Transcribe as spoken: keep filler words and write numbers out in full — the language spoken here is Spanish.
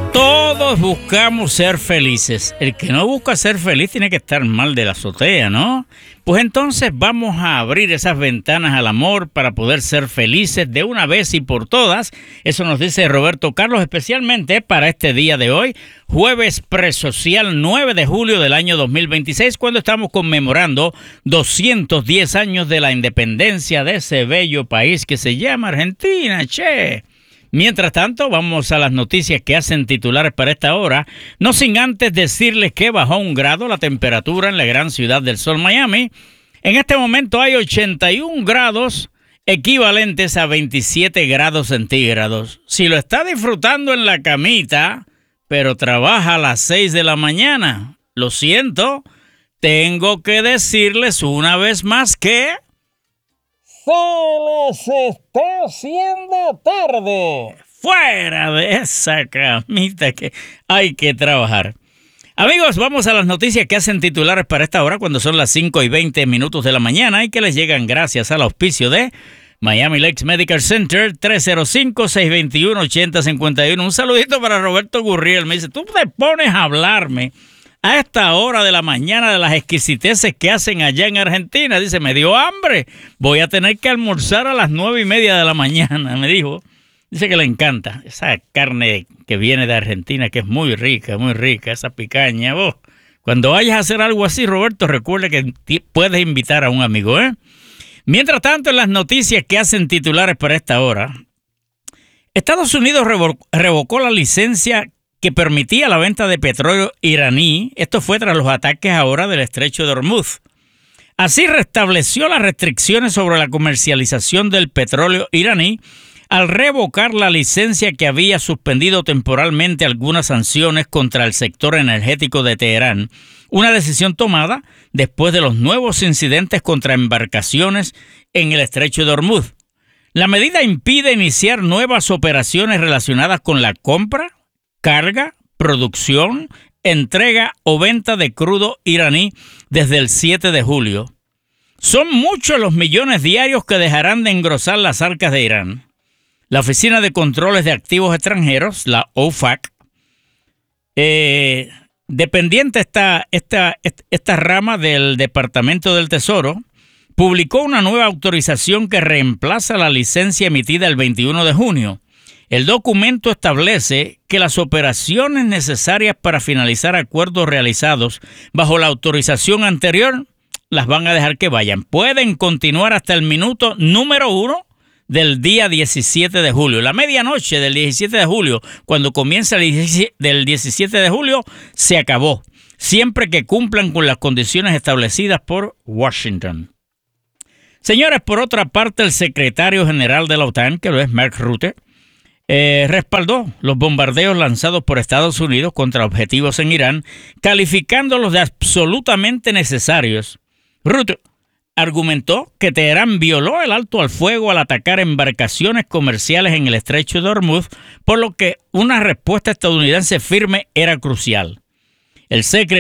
Todos buscamos ser felices. El que no busca ser feliz tiene que estar mal de la azotea, ¿no? Pues entonces vamos a abrir esas ventanas al amor para poder ser felices de una vez y por todas. Eso nos dice Roberto Carlos, especialmente para este día de hoy, jueves presocial nueve de julio del año dos mil veintiséis, cuando estamos conmemorando doscientos diez años de la independencia de ese bello país que se llama Argentina, che. Mientras tanto, vamos a las noticias que hacen titulares para esta hora, no sin antes decirles que bajó un grado la temperatura en la gran ciudad del sol, Miami. En este momento hay ochenta y un grados, equivalentes a veintisiete grados centígrados. Si lo está disfrutando en la camita, pero trabaja a las seis de la mañana, lo siento, tengo que decirles una vez más que se les está haciendo tarde. Fuera de esa camita que hay que trabajar. Amigos, vamos a las noticias que hacen titulares para esta hora cuando son las cinco y veinte minutos de la mañana y que les llegan gracias al auspicio de Miami Lakes Medical Center, tres cero cinco, seis dos uno, ocho cero cinco uno. Un saludito para Roberto Gurriel. Me dice, tú te pones a hablarme a esta hora de la mañana de las exquisiteces que hacen allá en Argentina. Dice, me dio hambre, voy a tener que almorzar a las nueve y media de la mañana, me dijo. Dice que le encanta esa carne que viene de Argentina, que es muy rica, muy rica, esa picaña. Vos, cuando vayas a hacer algo así, Roberto, recuerde que t- puedes invitar a un amigo, ¿eh? Mientras tanto, en las noticias que hacen titulares para esta hora, Estados Unidos revo- revocó la licencia que permitía la venta de petróleo iraní. Esto fue tras los ataques ahora del estrecho de Hormuz. Así restableció las restricciones sobre la comercialización del petróleo iraní al revocar la licencia que había suspendido temporalmente algunas sanciones contra el sector energético de Teherán, una decisión tomada después de los nuevos incidentes contra embarcaciones en el estrecho de Hormuz. La medida impide iniciar nuevas operaciones relacionadas con la compra, carga, producción, entrega o venta de crudo iraní desde el siete de julio. Son muchos los millones diarios que dejarán de engrosar las arcas de Irán. La Oficina de Controles de Activos Extranjeros, la O F A C, eh, dependiente esta, esta, esta rama del Departamento del Tesoro, publicó una nueva autorización que reemplaza la licencia emitida el veintiuno de junio. El documento establece que las operaciones necesarias para finalizar acuerdos realizados bajo la autorización anterior las van a dejar que vayan. Pueden continuar hasta el minuto número uno del día diecisiete de julio. La medianoche del diecisiete de julio, cuando comienza el del diecisiete de julio, se acabó, siempre que cumplan con las condiciones establecidas por Washington. Señores, por otra parte, el secretario general de la OTAN, que lo es Mark Rutte, Eh, respaldó los bombardeos lanzados por Estados Unidos contra objetivos en Irán, calificándolos de absolutamente necesarios. Rutte argumentó que Teherán violó el alto al fuego al atacar embarcaciones comerciales en el estrecho de Hormuz, por lo que una respuesta estadounidense firme era crucial. El secretario